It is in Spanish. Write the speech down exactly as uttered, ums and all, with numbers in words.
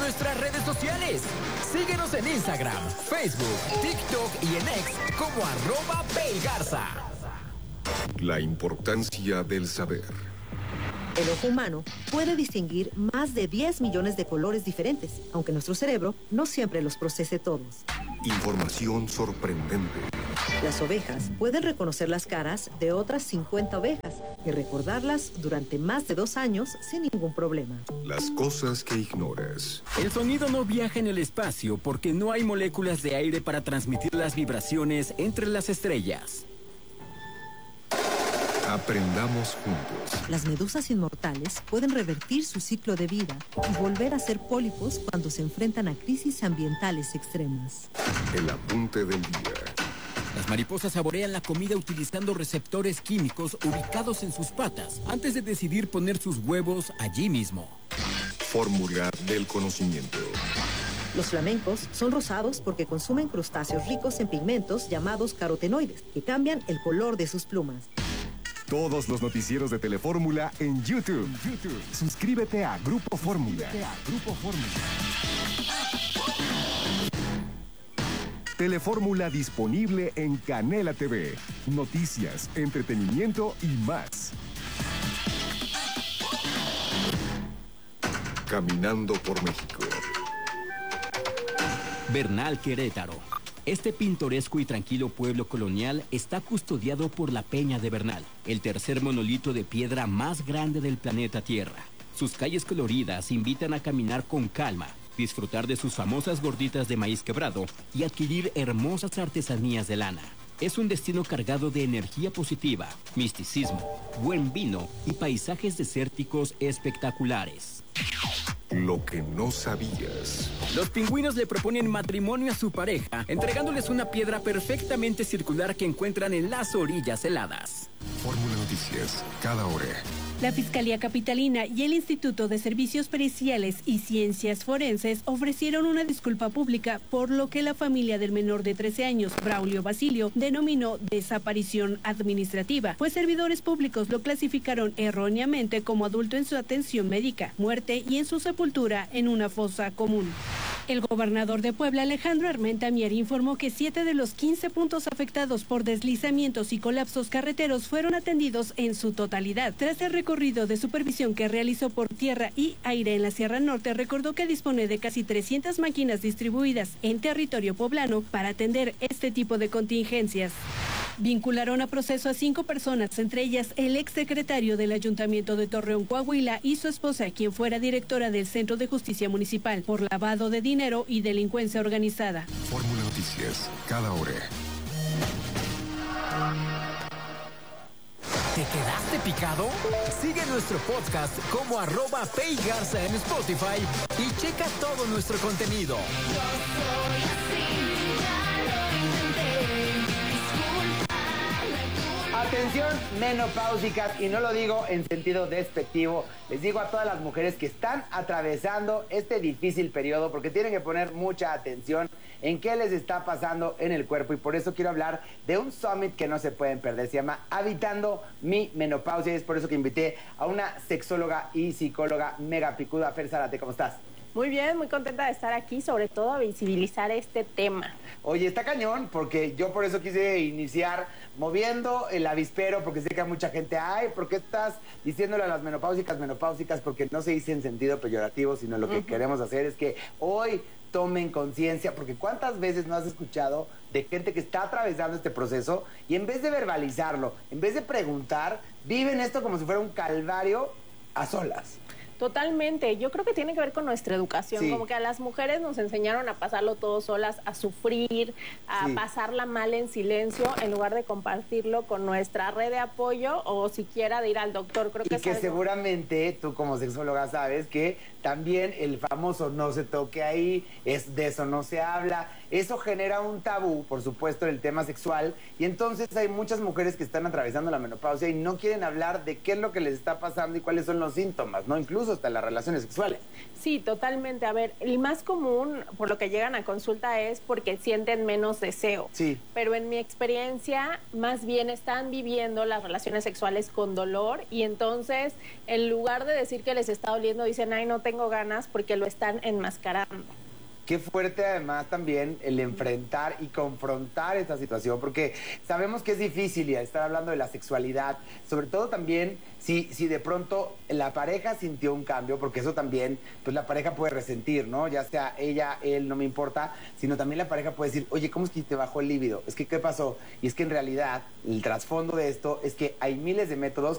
nuestras redes sociales. Síguenos en Instagram, Facebook, TikTok y en X como arroba Pelgarza. La importancia del saber. El ojo humano puede distinguir más de diez millones de colores diferentes, aunque nuestro cerebro no siempre los procese todos. Información sorprendente. Las ovejas pueden reconocer las caras de otras cincuenta ovejas y recordarlas durante más de dos años sin ningún problema. Las cosas que ignoras. El sonido no viaja en el espacio porque no hay moléculas de aire para transmitir las vibraciones entre las estrellas. Aprendamos juntos. Las medusas inmortales pueden revertir su ciclo de vida y volver a ser pólipos cuando se enfrentan a crisis ambientales extremas. El apunte del día. Las mariposas saborean la comida utilizando receptores químicos ubicados en sus patas antes de decidir poner sus huevos allí mismo. Fórmula del conocimiento. Los flamencos son rosados porque consumen crustáceos ricos en pigmentos llamados carotenoides, que cambian el color de sus plumas. Todos los noticieros de Telefórmula en YouTube. YouTube. Suscríbete a Grupo Fórmula. Grupo Fórmula. Telefórmula disponible en Canela T V. Noticias, entretenimiento y más. Caminando por México. Bernal, Querétaro. Este pintoresco y tranquilo pueblo colonial está custodiado por la Peña de Bernal, el tercer monolito de piedra más grande del planeta Tierra. Sus calles coloridas invitan a caminar con calma, disfrutar de sus famosas gorditas de maíz quebrado y adquirir hermosas artesanías de lana. Es un destino cargado de energía positiva, misticismo, buen vino y paisajes desérticos espectaculares. Lo que no sabías. Los pingüinos le proponen matrimonio a su pareja, entregándoles una piedra perfectamente circular que encuentran en las orillas heladas. Fórmula Noticias, cada hora. La Fiscalía Capitalina y el Instituto de Servicios Periciales y Ciencias Forenses ofrecieron una disculpa pública por lo que la familia del menor de trece años, Braulio Basilio, denominó desaparición administrativa, pues servidores públicos lo clasificaron erróneamente como adulto en su atención médica, muerte y en su sepultura en una fosa común. El gobernador de Puebla, Alejandro Armenta Mier, informó que siete de los quince puntos afectados por deslizamientos y colapsos carreteros fueron atendidos en su totalidad. Tras el recorrido de supervisión que realizó por tierra y aire en la Sierra Norte, recordó que dispone de casi trescientas máquinas distribuidas en territorio poblano para atender este tipo de contingencias. Vincularon a proceso a cinco personas, entre ellas el exsecretario del Ayuntamiento de Torreón, Coahuila, y su esposa, quien fuera directora del Centro de Justicia Municipal, por lavado de dinero y delincuencia organizada. Fórmula Noticias, cada hora. ¿Te quedaste picado? Sigue nuestro podcast como arroba Pelgarza en Spotify y checa todo nuestro contenido. Atención, menopáusicas, y no lo digo en sentido despectivo, les digo a todas las mujeres que están atravesando este difícil periodo porque tienen que poner mucha atención en qué les está pasando en el cuerpo, y por eso quiero hablar de un summit que no se pueden perder. Se llama Habitando mi Menopausia, y es por eso que invité a una sexóloga y psicóloga mega picuda. Fer Zárate, ¿cómo estás? Muy bien, muy contenta de estar aquí, sobre todo a visibilizar este tema. Oye, está cañón, porque yo por eso quise iniciar moviendo el avispero, porque sé que hay mucha gente, ay, ¿por qué estás diciéndole a las menopáusicas, menopáusicas? Porque no se dice en sentido peyorativo, sino lo que uh-huh. queremos hacer es que hoy tomen conciencia, porque ¿cuántas veces no has escuchado de gente que está atravesando este proceso y en vez de verbalizarlo, en vez de preguntar, viven esto como si fuera un calvario a solas? Totalmente, yo creo que tiene que ver con nuestra educación, sí. Como que a las mujeres nos enseñaron a pasarlo todo solas, a sufrir, a sí. pasarla mal en silencio, en lugar de compartirlo con nuestra red de apoyo o siquiera de ir al doctor. Creo que y es que algo... seguramente tú como sexóloga sabes que también el famoso no se toque ahí, es de eso no se habla, eso genera un tabú, por supuesto, en el tema sexual, y entonces hay muchas mujeres que están atravesando la menopausia y no quieren hablar de qué es lo que les está pasando y cuáles son los síntomas, ¿no? Incluso hasta las relaciones sexuales. Sí, totalmente. A ver, el más común por lo que llegan a consulta es porque sienten menos deseo. Sí. Pero en mi experiencia, más bien están viviendo las relaciones sexuales con dolor y entonces, en lugar de decir que les está doliendo, dicen, ay, no tengo ganas, porque lo están enmascarando. Qué fuerte además también el enfrentar y confrontar esta situación, porque sabemos que es difícil y estar hablando de la sexualidad, sobre todo también si, si de pronto la pareja sintió un cambio, porque eso también, pues la pareja puede resentir, ¿no? Ya sea ella, él, no me importa, sino también la pareja puede decir, oye, ¿cómo es que te bajó el líbido? Es que, ¿qué pasó? Y es que en realidad el trasfondo de esto es que hay miles de métodos